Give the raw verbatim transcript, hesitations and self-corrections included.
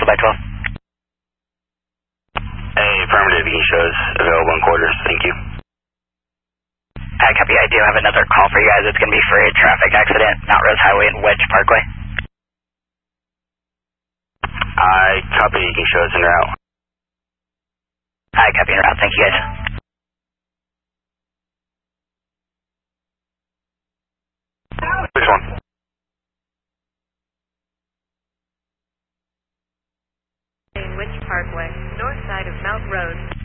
by twelve. Hey, affirmative, he shows available in quarters, thank you. I copy, I do have another call for you guys. It's going to be for a traffic accident, Mount Rose Highway and Wedge Parkway. I copy, he shows en route. I copy en route, thank you guys. Which one? Wedge Parkway, north side of Mount Rose.